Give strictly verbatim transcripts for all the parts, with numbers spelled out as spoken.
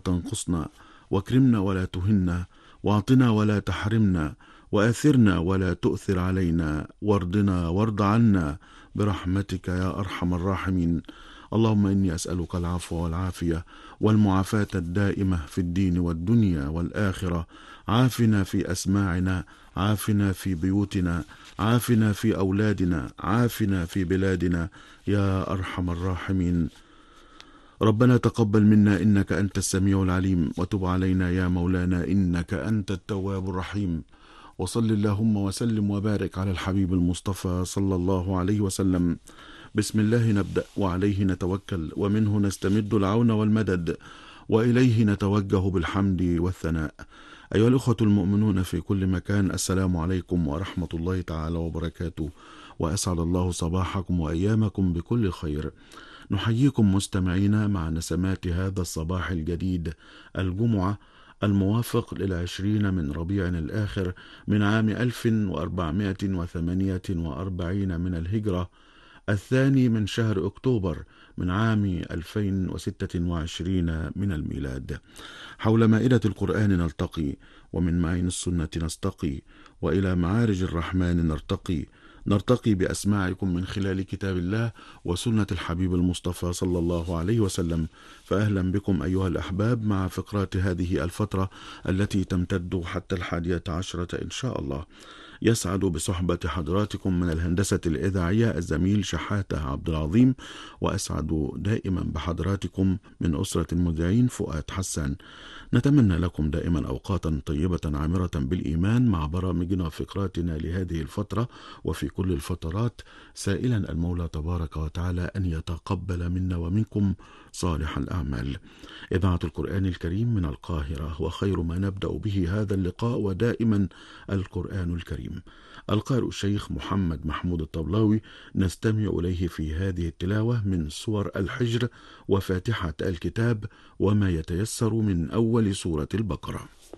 تنقصنا، واكرمنا ولا تهنا، واعطنا ولا تحرمنا، وآثرنا ولا تؤثر علينا، وارضنا وارض عنا برحمتك يا أرحم الراحمين. اللهم إني أسألك العفو والعافية والمعافاة الدائمة في الدين والدنيا والآخرة. عافنا في أسماعنا، عافنا في بيوتنا، عافنا في أولادنا، عافنا في بلادنا يا أرحم الراحمين. ربنا تقبل منا إنك أنت السميع العليم، وتب علينا يا مولانا إنك أنت التواب الرحيم. وصل اللهم وسلم وبارك على الحبيب المصطفى صلى الله عليه وسلم. بسم الله نبدأ وعليه نتوكل، ومنه نستمد العون والمدد، وإليه نتوجه بالحمد والثناء. أيها الأخوة المؤمنون في كل مكان، السلام عليكم ورحمة الله تعالى وبركاته، وأسعد الله صباحكم وأيامكم بكل خير. نحييكم مستمعينا مع نسمات هذا الصباح الجديد، الجمعة الموافق للعشرين من ربيع الآخر من عام ألف وأربعمائة وثمانية وأربعين من الهجرة، الثاني من شهر أكتوبر من عام ألفين وستة وعشرين من الميلاد. حول مائدة القرآن نلتقي، ومن معين السنة نستقي، وإلى معارج الرحمن نرتقي. نرتقي بأسماعكم من خلال كتاب الله وسنة الحبيب المصطفى صلى الله عليه وسلم. فأهلا بكم أيها الأحباب مع فقرات هذه الفترة التي تمتد حتى الحادية عشرة إن شاء الله. يسعد بصحبة حضراتكم من الهندسة الإذاعية الزميل شحاتة عبد العظيم، وأسعد دائما بحضراتكم من أسرة المذيعين فؤاد حسان. نتمنى لكم دائما أوقاتا طيبة عامرة بالإيمان مع برامجنا وفقراتنا لهذه الفترة وفي كل الفترات، سائلا المولى تبارك وتعالى أن يتقبل منا ومنكم صالح الأعمال. إذاعة القرآن الكريم من القاهرة، وخير ما نبدأ به هذا اللقاء ودائما القرآن الكريم. القارئ الشيخ محمد محمود الطبلاوي، نستمع إليه في هذه التلاوة من سور الحجر وفاتحة الكتاب وما يتيسر من أول سورة البقرة.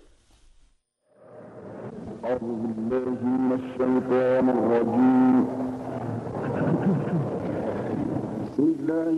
أعوذ بالله من الشيطان الرجيم. بسم الله